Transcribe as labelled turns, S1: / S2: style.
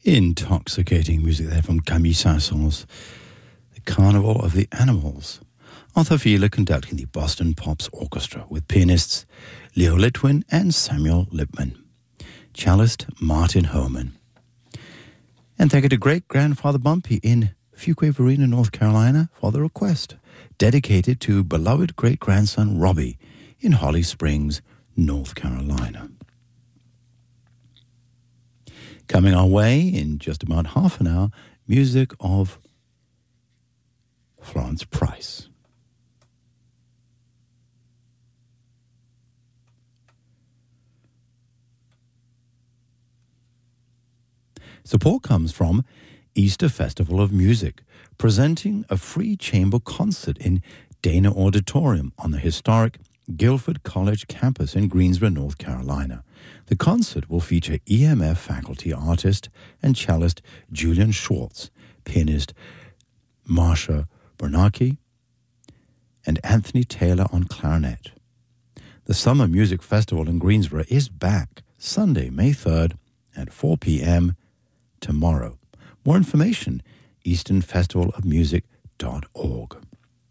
S1: Intoxicating music there from Camille Saint-Saëns, The Carnival of the Animals. Arthur Fiedler conducting the Boston Pops Orchestra with pianists Leo Litwin and Samuel Lipman, cellist Martin Homan. And thank you to great-grandfather Bumpy in Fuquay Varina, North Carolina for the request, dedicated to beloved great-grandson Robbie in Holly Springs, North Carolina. Coming our way in just about half an hour, music of Florence Price. Support comes from Easter Festival of Music, presenting a free chamber concert in Dana Auditorium on the historic Guilford College campus in Greensboro, North Carolina. The concert will feature EMF faculty artist and cellist Julian Schwartz, pianist Marsha Bernanke, and Anthony Taylor on clarinet. The Summer Music Festival in Greensboro is back Sunday, May 3rd at 4 p.m. tomorrow. More information, easternfestivalofmusic.org.